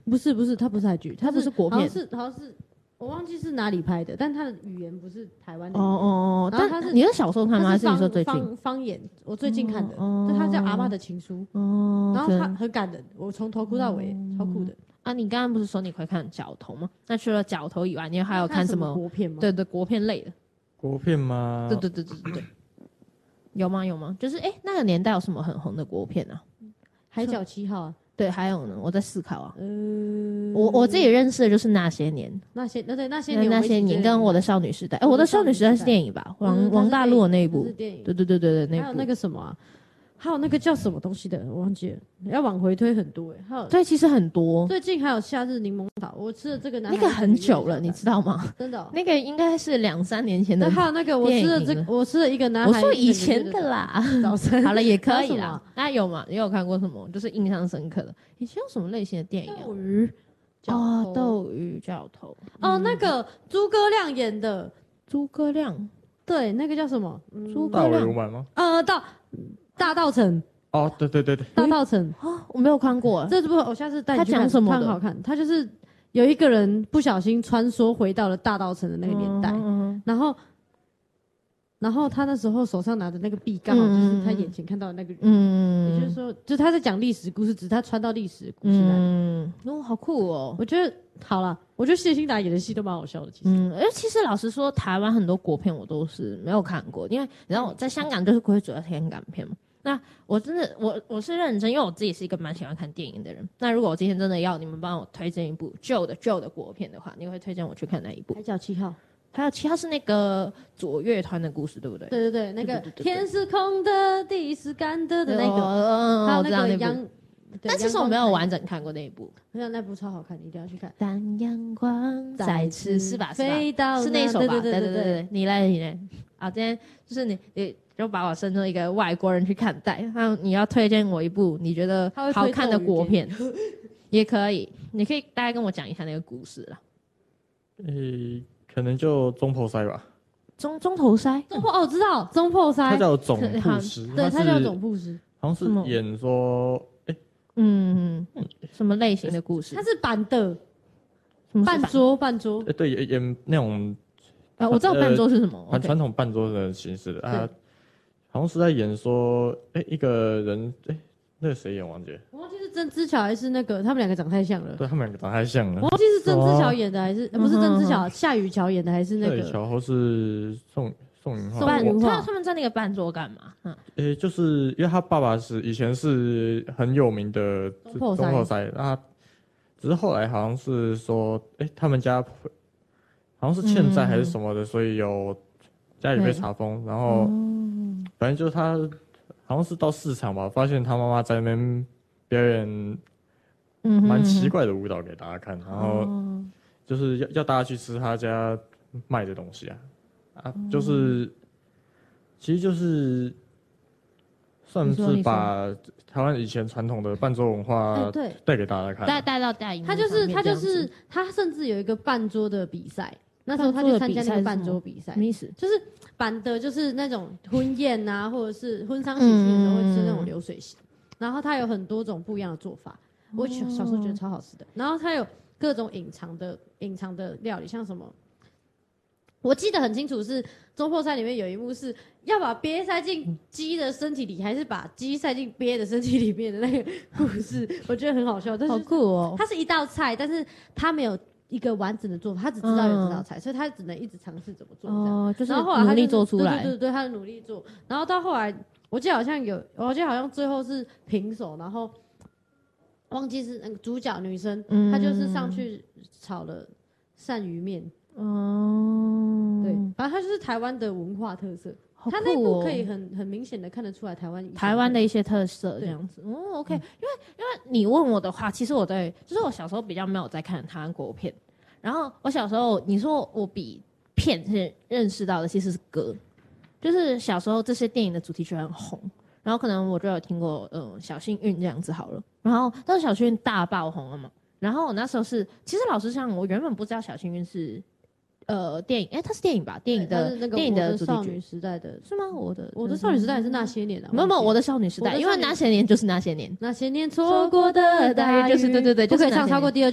不是，它不是台剧， 它不是国片， 好像是我忘记是哪里拍的，但它的语言不是台湾的。 然后它是你是小时候看吗？还是你说最近方言？我最近看的，就它叫《阿嬷的情书》。然后它很感人，我从头哭到尾，超酷的。 啊，你刚刚不是说你会看角头吗？那除了角头以外，你还有看什么国片吗？ 对，国片类的。 国片吗？ 对。有吗？就是那个年代有什么很红的国片啊？ 海角七号啊。 对，还有呢，我在思考啊。我自己认识的就是那些年， 那些年跟我的少女时代。我的少女时代是电影吧？王大陆的那一部。对，那一部。 还有那个什么啊？还有那个叫什么东西的，我忘记了，要往回推很多还有对，其实很多。 最近还有夏日柠檬草，我吃的这个那个很久了，你知道吗？ 真的那个应该是2-3年前的。 还有那个我吃了一个男孩， 我说以前的啦。 早餐好了，也可以啦。那有吗？你有看过什么就是印象深刻的？以前有什么类型的电影？ 斗鱼斗鱼角头。 那个诸葛亮演的。 诸葛亮。 对，那个叫什么？ 诸葛亮吗？ 大稻埕。 对， 大稻埕我没有看过。 这部我下次带你去看。 他讲什么的？ 很好看。他就是有一个人不小心穿梭回到了大稻埕的那个年代，然后他那时候手上拿的那个币，刚好就是他眼前看到的那个人。也就是说，就他在讲历史故事，只是他穿到历史故事来。 好酷哦！ 我觉得好啦，我觉得谢欣达演的戏都蛮好笑的。 其实老实说，台湾很多国片我都是没有看过，因为你知道我在香港就是会主要看港片嘛。那我真的我是认真，因为我自己是一个蛮喜欢看电影的人。那如果我今天真的要你们帮我推荐一部旧的国片的话，你会推荐我去看哪一部？ 海角七号。 海角七号是那个左乐团的故事，对不对？ 对，那个天是空的，地是干的的那个。 我知道那部。但其实我没有完整看过那一部。 那部超好看，你一定要去看。 当阳光再次是吧？ 飞到是那首吧？ 对。 你嘞？好，今天就是你就把我视作一个外国人去看待。然后你要推荐我一部你觉得好看的国片，也可以。你可以大概跟我讲一下那个故事啦。 可能就中破塞吧。 中头塞？ 我知道中破塞。 他叫总铺师。 对，他叫总铺师。 好像是演说， 什么类型的故事？ 他是板的。半桌。 对，演那种。 我知道半桌是什么， 传统半桌的形式的啊，好像是在演说，一个人，那个谁演忘记了？ 我忘记是曾之乔还是那个，他们两个长太像了。 对，他们两个长太像了。 我忘记是曾之乔演的还是不是曾之乔，夏雨乔演的还是那个？ 夏雨乔或是宋云画。他们在那个半桌干嘛？ 就是因为他爸爸以前是很有名的中破塞，那只是后来好像是说，他们家。好像是欠债还是什么的，所以家里被查封，然后反正就是他好像是到市场吧，发现他妈妈在那边表演蛮奇怪的舞蹈给大家看，然后就是要大家去吃他家卖的东西就是其实就是算是把台湾以前传统的半桌文化带给大家看， 带到大荧幕上面。他甚至有一个半桌的比赛。那时候他就参加那个半桌比赛， 什么意思？ 就是板的，就是那种婚宴啊，或者是婚丧喜庆的时候会吃那种流水席，然后它有很多种不一样的做法。我小时候觉得超好吃的。然后它有各种隐藏的料理，像什么，我记得很清楚是中破塞里面有一幕是要把鳖塞进鸡的身体里，还是把鸡塞进鳖的身体里面的那个故事，我觉得很好笑。 好酷哦！ 它是一道菜，但是它没有一个完整的做法，他只知道有这道菜，所以他只能一直尝试怎么做。 就是然后后来他努力做出来。 对，他努力做。然后到后来，我记得好像最后是平手，然后忘记是那个主角女生，她就是上去炒了鳝鱼面。对，反正它就是台湾的文化特色。他那部可以很明显的看得出来台湾的一些特色这样子。OK，因为你问我的话，其实就是我小时候比较没有在看台湾国片，然后我小时候你说我比片是认识到的其实是歌，就是小时候这些电影的主题曲很红，然后可能我就有听过小幸运这样子好了，然后但是小幸运大爆红了嘛，然后我那时候其实老实讲我原本不知道小幸运是电影，它是电影吧？电影的主题曲。 少女时代的是吗？ 我的少女时代是那些年没有，我的少女时代，因为那些年就是那些年， 那些年错过的大雨， 就是对， 不可以唱超过第2句。